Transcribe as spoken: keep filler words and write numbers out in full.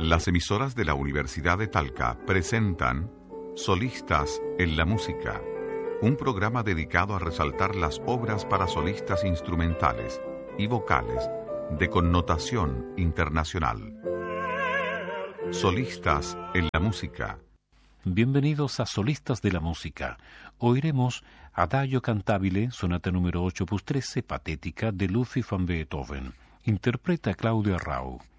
Las emisoras de la Universidad de Talca presentan Solistas en la Música, un programa dedicado a resaltar las obras para solistas instrumentales y vocales de connotación internacional. Solistas en la Música. Bienvenidos a Solistas de la Música. Oiremos Adagio cantabile, sonata número ocho opus trece, patética, de Ludwig van Beethoven. Interpreta Claudio Arrau.